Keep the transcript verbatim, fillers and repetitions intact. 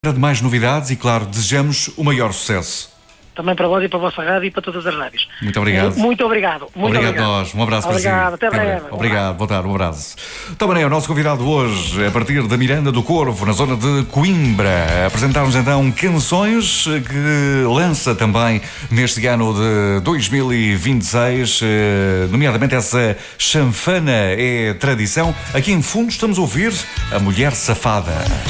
De mais novidades e, claro, desejamos o maior sucesso. Também para vós e para a vossa rádio e para todas as rádios. Muito obrigado. Muito obrigado. Muito obrigado, obrigado. nós. Um abraço para si. Obrigado, até breve. Obrigado, boa tarde, um abraço. Também é o nosso convidado hoje, a partir da Miranda do Corvo, na zona de Coimbra. Apresentar-nos então canções que lança também neste ano de dois mil e vinte e seis, nomeadamente essa Chanfana é tradição. Aqui em fundo estamos a ouvir A Mulher Safada.